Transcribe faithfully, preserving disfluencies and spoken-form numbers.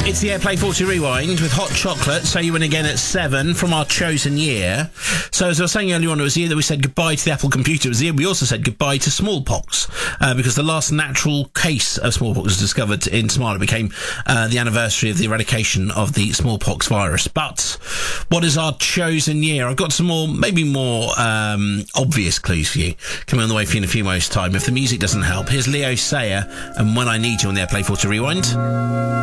It's the Airplay forty Rewind with Hot Chocolate. So you win again at seven from our chosen year. So as I was saying earlier on, it was the year that we said goodbye to the Apple computer. It was the year we also said goodbye to smallpox, uh, because the last natural case of smallpox was discovered in Somalia. It became uh, the anniversary of the eradication of the smallpox virus. But what is our chosen year? I've got some more, maybe more um, obvious clues for you coming on the way for you in a few moments' time. If the music doesn't help, here's Leo Sayer and When I Need You on the Airplay forty Rewind.